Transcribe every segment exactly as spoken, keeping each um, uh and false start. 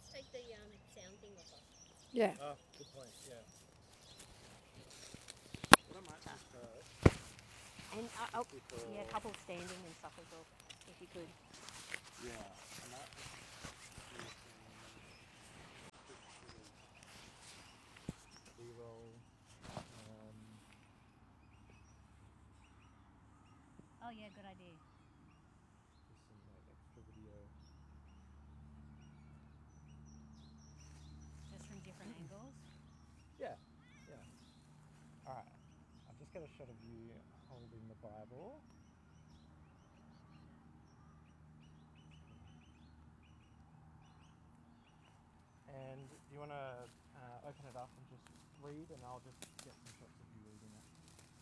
just take the um, sound thing off us. Yeah. Oh, good point. Yeah. But I might just uh, And uh, oh, before. yeah, a couple standing and stuff as well, if you could. Yeah, I might just do some quick sort of B-roll. Um, Oh yeah, good idea. just some like extra video. Just from different angles. Yeah, yeah. All right. I'll just get a shot of you holding the Bible. And do you want to uh, open it up and just read, and I'll just get some shots of you reading it.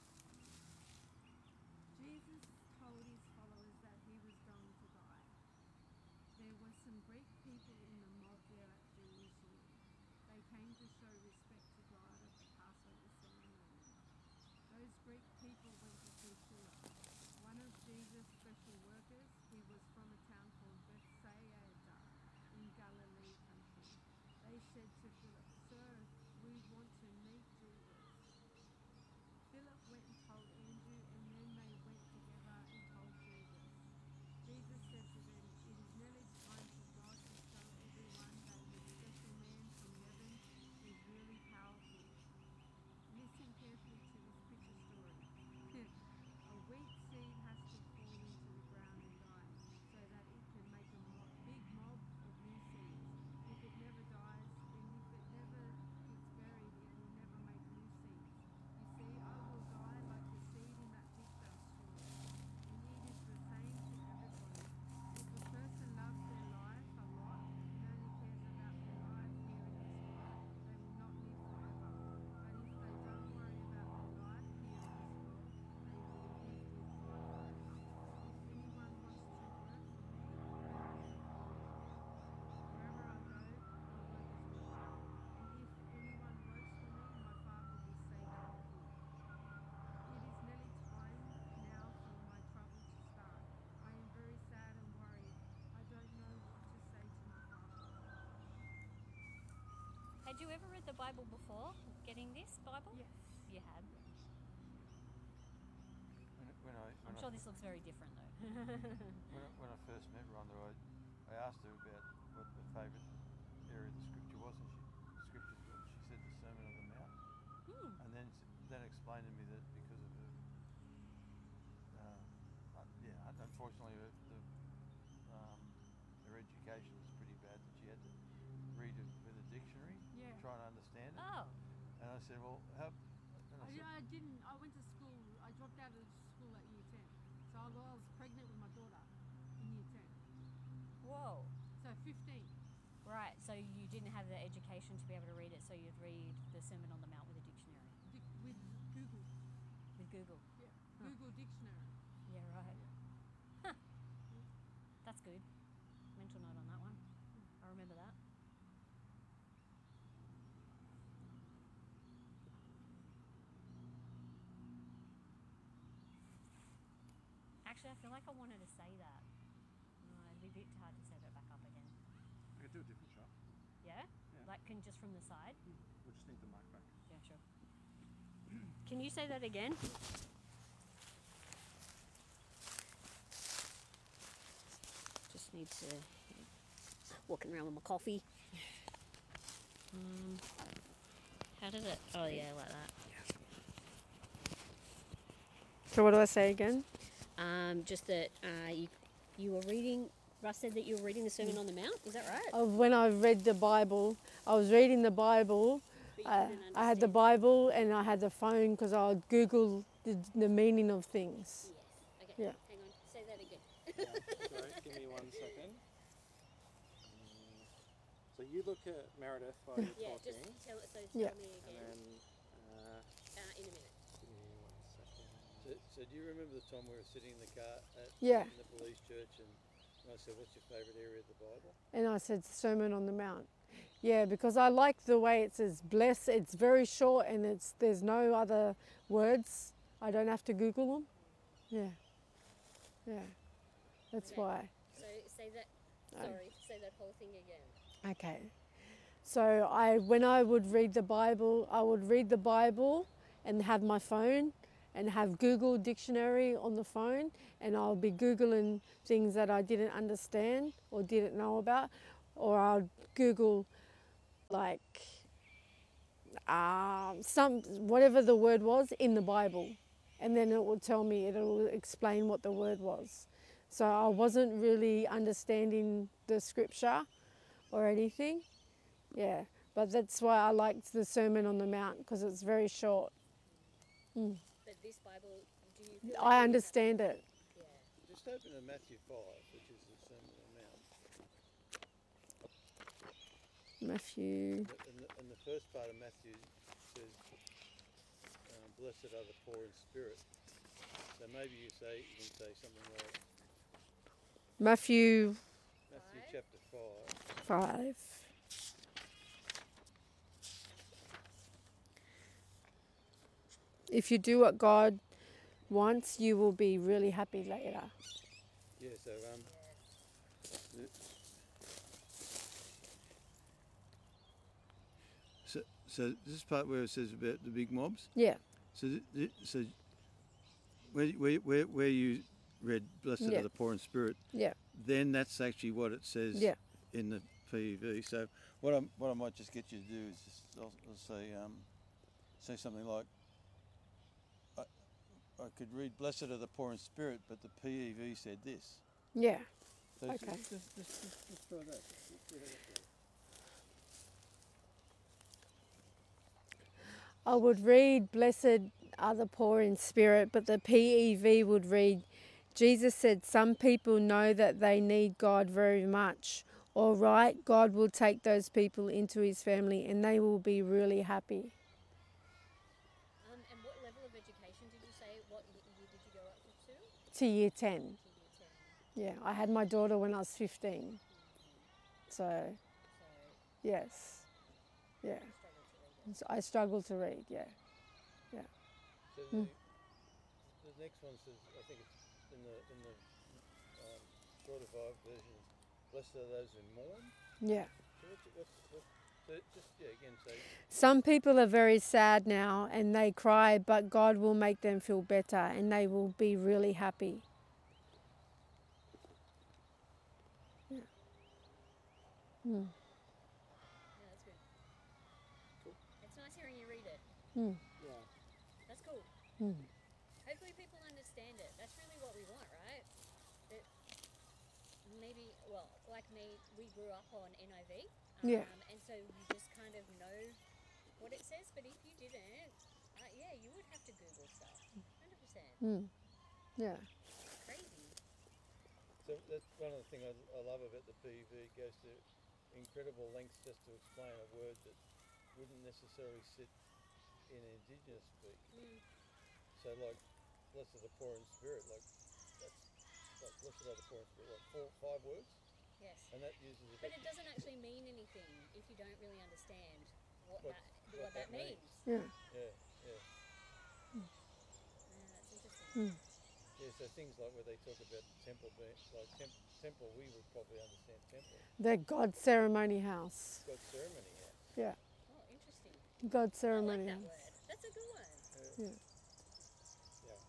Jesus told his followers that he was going to die. There were some Greek people in the mob there at Jerusalem. They came to show respect to God at the Passover ceremony. Those Greek people went to see Philip, one of Jesus' special workers. He was from a town called Bethsaida in Galilee country. They said to Philip, "Sir, we want to meet Jesus." Philip went and told Andrew, and then they went together and told Jesus. Jesus said to them, "It is nearly time for God to show everyone that his special man from heaven is really powerful." Listen carefully to this picture story. A wheat seed has to fall into the ground and die so that it can make a mo- big mob of new seeds. If it never dies and if it never gets buried, it will never make new seeds. You see, I will die like the seed in that picture story. And it is the same for everybody. If a person loves their life a lot and only cares about their life here in this world, they will not live forever. But if they don't worry about their life here in this world, they will live with God forever. If anyone wants to work for me, let him follow me. Wherever I go, my workers will go. And if anyone works for me, my Father will say they are good. It is nearly time now for my trouble to start. I am very sad and worried. I don't know what to say to my Father. Had you ever read the Bible before? Getting this Bible? Yes. You had. When, when I, when I'm I sure f- this looks very different though. when I, when I first met Rhonda, I, I asked her about what the favourite area of the scripture was, and she scriptures, and she said the Sermon on the Mount, Hmm. and then then explained to me that because of her, uh, uh, yeah, unfortunately her, the um, her education was pretty bad, that she had to read it with a dictionary, Yeah. try and understand it. Oh. And I said, well, how? And I I, said, I didn't, I went to school, I dropped out of school at year ten. So I was pregnant with my daughter in year ten. Whoa. So fifteen. Right. So you didn't have the education to be able to read it, so you'd read the Sermon on the Mount with a dictionary. Dic- with Google. With Google. Yeah. Huh. Google Dictionary. Yeah. Right. Yeah. Huh. That's good. Mental note on that one. I remember that. Actually, I feel like I wanted to say that. No, it'd be a bit hard to set it back up again. I could do a different shot. Yeah? Yeah. Like, can just from the side? We'll just need the mic back. Yeah, sure. Can you say that again? Just need to walking around with my coffee. Um, how does it? Oh yeah, like that. So what do I say again? Um, just that uh, you you were reading. Russ said that you were reading the Sermon on the Mount. Is that right? Of when I read the Bible, I was reading the Bible. But you Uh, couldn't I had the understand. Bible and I had the phone because I would Google the, the meaning of things. Yes. Okay. Yeah. Hang on. Say that again. Yeah, sorry, give me one second. Um, so you look at Meredith while you're Yeah. talking, Just tell it. So tell Yeah. me and again. then uh, Uh, in a minute. give me one second. so, so do you remember the time we were sitting in the car at Yeah. in the police church, and, and I said, what's your favourite area of the Bible? And I said Sermon on the Mount. Yeah, because I like the way it says bless. It's very short and it's there's no other words. I don't have to Google them. Yeah. Yeah. That's Okay. why. So say that. Sorry, say that whole thing again. Okay. So I, when I would read the Bible, I would read the Bible and have my phone and have Google Dictionary on the phone, and I'll be Googling things that I didn't understand or didn't know about, or I'll Google like um, some whatever the word was in the Bible, and then it will tell me, it will explain what the word was. So I wasn't really understanding the scripture or anything. Yeah, but that's why I liked the Sermon on the Mount, because it's very short. Mm. But this Bible, do you feel like I you- understand it. Yeah. Just open to Matthew five, which is the Sermon on the Mount. Matthew. The- And the, and the first part of Matthew says, um, "Blessed are the poor in spirit." So maybe you say you can say something like Matthew Matthew Five? chapter five. five. If you do what God wants, you will be really happy later. Yeah. So um. the- So, so this part where it says about the big mobs. Yeah, So, th- th- so where, where, where, where you read "Blessed Yeah. are the poor in spirit," yeah, then that's actually what it says yeah. in the P E V. So, what I what I might just get you to do is just I'll, I'll say um, say something like, I, I could read "Blessed are the poor in spirit," but the P E V said this. Yeah. So Okay. just, just, just, just, just try that. Just see how that goes. I would read, "Blessed are the poor in spirit," but the P E V would read, "Jesus said some people know that they need God very much. All right, God will take those people into his family and they will be really happy." Um, and what level of education did you say? What y- year did you go up to? To year ten. To year ten. Yeah, I had my daughter when I was fifteen. So, So yes. Yeah. you struggled to read it. So I struggle to read, yeah. So Hmm. the, the next one says, I think it's in the in the um, shorter five version, "Blessed are those who mourn." Yeah. So what's, what's, what, so just yeah again say Some people are very sad now and they cry, but God will make them feel better and they will be really happy. Yeah. Mm. Yeah, that's good. Cool. It's nice hearing you read it. Mm. Yeah. That's cool. Mm. Hopefully people understand it. That's really what we want, right? That maybe, well, like me, we grew up on N I V. Um, Yeah. And so you just kind of know what it says. But if you didn't, uh, yeah, you would have to Google stuff. one hundred percent. Mm. Yeah. Crazy. so. That's one of the things I, I love about the P E V. It goes to incredible lengths just to explain a word that wouldn't necessarily sit in Indigenous speak. Mm. So like, "Blessed are the poor in spirit," like that's like "Blessed are the poor in spirit," like four, five words, Yes. and that uses a But bit. it doesn't actually mean anything if you don't really understand what, What- that what what that that means. means. Yeah. Yeah, yeah, Yeah, that's interesting. Mm. yeah. So things like where they talk about temple being like temp, temple, we would probably understand temple. The God ceremony house. God's ceremony house. Yeah. Oh, interesting. God I like ceremony that house. word. That's a good one. Yeah. Yeah. Yeah.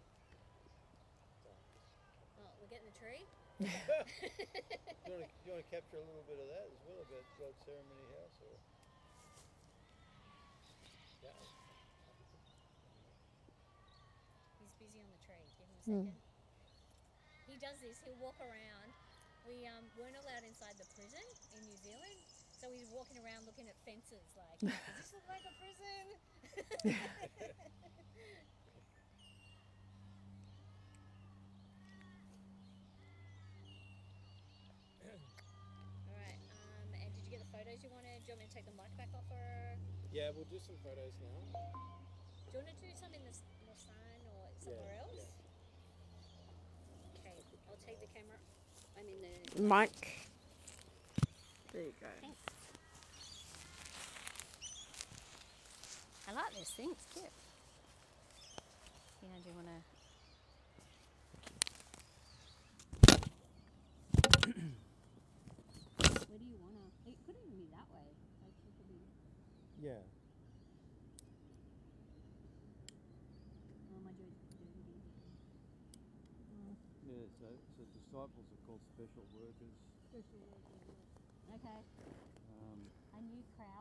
Oh, we're getting the tree. Do you want to you want to capture a little bit of that as well about God's ceremony house, or Yeah. He's busy on the tree. Give him a Mm. second. He does this. He'll walk around. We um, weren't allowed inside the prison in New Zealand, so he's walking around looking at fences like, does this look like a prison? All right. Um, and did you get the photos you wanted? Do you want me to take the mic back off her? Yeah, we'll do some photos now. Do you want to do some in the, s- the sun or somewhere Yeah, else? yeah. Okay, I'll take the camera. I mean the. Mike. There you go. Thanks. I like this thing. It's cute. Yeah, do you want to? Yeah. Oh, my dirty, dirty, dirty. Mm. Yeah, so, so disciples are called special workers. Special workers, yeah. Okay. Um, A new crowd.